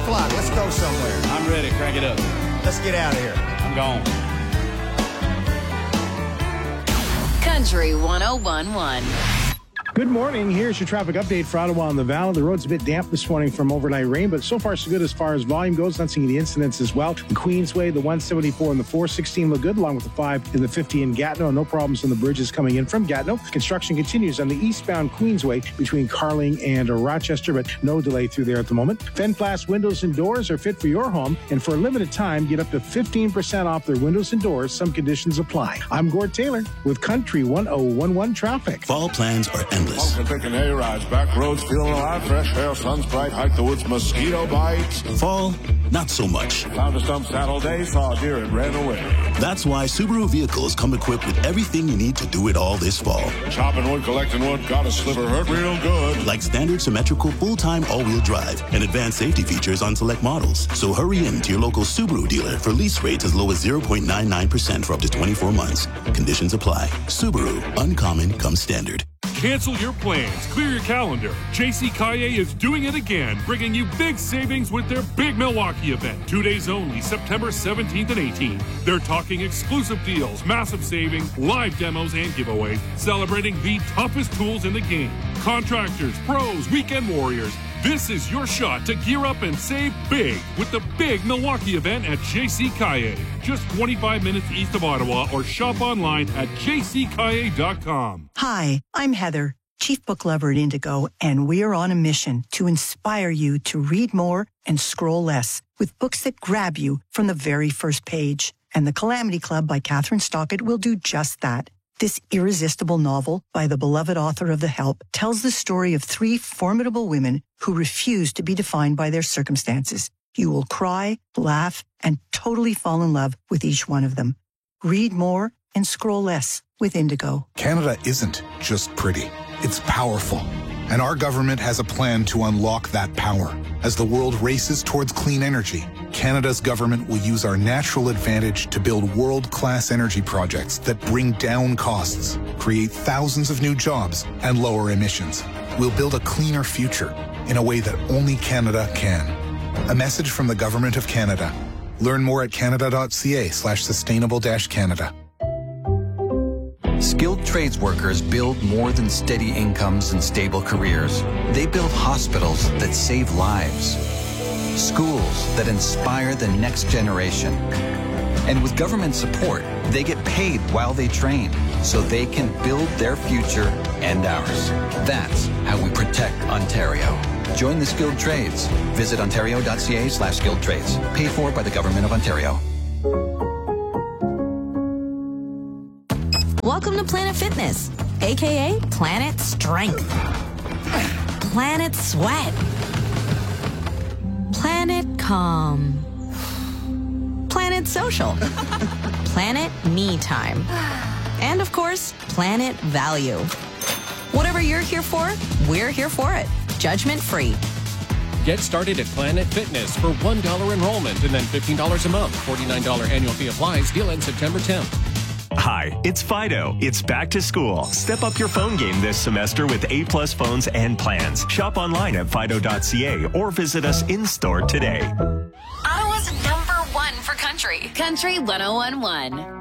o'clock. Let's go somewhere. I'm ready. Crank it up. Let's get out of here. I'm gone. Country 101.1. Good morning. Here's your traffic update for Ottawa and the Valley. The road's a bit damp this morning from overnight rain, but so far so good as far as volume goes. Not seeing any incidents as well. The Queensway, the 174 and the 416 look good, along with the 5 and the 50 in Gatineau. No problems on the bridges coming in from Gatineau. Construction continues on the eastbound Queensway between Carling and Rochester, but no delay through there at the moment. Fenplast windows and doors are fit for your home, and for a limited time, get up to 15% off their windows and doors. Some conditions apply. I'm Gord Taylor with Country 101.1 Traffic. Fall plans are endless. Taking hay rides, back roads, feeling alive, fresh air, sun's bright, hike the woods, mosquito bites. Fall, not so much. Found a stump saddle day, saw a deer and ran away. That's why Subaru vehicles come equipped with everything you need to do it all this fall. Chopping wood, collecting wood, got a sliver, hurt real good. Like standard symmetrical full-time all-wheel drive and advanced safety features on select models. So hurry in to your local Subaru dealer for lease rates as low as 0.99% for up to 24 months. Conditions apply. Subaru, uncommon comes standard. Cancel your plans. Clear your calendar. JC Caillet is doing it again, bringing you big savings with their Big Milwaukee event. 2 days only, September 17th and 18th. They're talking exclusive deals, massive savings, live demos, and giveaways, celebrating the toughest tools in the game. Contractors, pros, weekend warriors. This is your shot to gear up and save big with the Big Milwaukee event at JC Caillet. Just 25 minutes east of Ottawa, or shop online at jccaillet.com. Hi, I'm Heather, Chief Book Lover at Indigo, and we are on a mission to inspire you to read more and scroll less with books that grab you from the very first page. And The Calamity Club by Catherine Stockett will do just that. This irresistible novel by the beloved author of The Help tells the story of 3 formidable women who refuse to be defined by their circumstances. You will cry, laugh, and totally fall in love with each one of them. Read more and scroll less with Indigo. Canada isn't just pretty. It's powerful. And our government has a plan to unlock that power. As the world races towards clean energy, Canada's government will use our natural advantage to build world-class energy projects that bring down costs, create thousands of new jobs, and lower emissions. We'll build a cleaner future in a way that only Canada can. A message from the Government of Canada. Learn more at canada.ca/sustainable-Canada. Skilled trades workers build more than steady incomes and stable careers. They build hospitals that save lives, schools that inspire the next generation. And with government support, they get paid while they train so they can build their future and ours. That's how we protect Ontario. Join the skilled trades. Visit ontario.ca/skilled trades. Paid for by the Government of Ontario. Welcome to Planet Fitness, aka Planet Strength, Planet Sweat, Planet Calm, Planet Social, Planet Me Time, and of course, Planet Value. Whatever you're here for, we're here for it. Judgment free. Get started at Planet Fitness for $1 enrollment and then $15 a month. $49 annual fee applies. Deal ends September 10th. Hi, it's Fido. It's back to school. Step up your phone game this semester with A+ phones and plans. Shop online at fido.ca or visit us in-store today. Ottawa's #1 for country. Country 101.1.